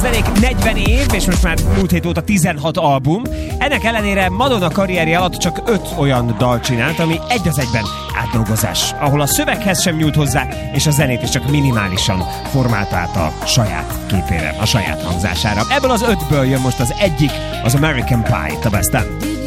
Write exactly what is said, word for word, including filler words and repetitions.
zenék negyven év, és most már múlt hét óta tizenhat album. Ennek ellenére Madonna karrierje alatt csak öt olyan dal csinált, ami egy az egyben átdolgozás, ahol a szöveghez sem nyúlt hozzá, és a zenét is csak minimálisan formálta át a saját képére, a saját hangzására. Ebből az ötből jön most az egyik, az American Pie, a West End.